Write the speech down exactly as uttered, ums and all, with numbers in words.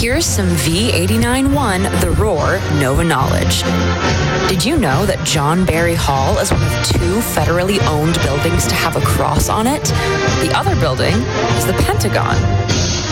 here's some V eighty-nine one The Roar Nova Knowledge. Did you know that John Barry Hall is one of two federally owned buildings to have a cross on it? The other building is the Pentagon.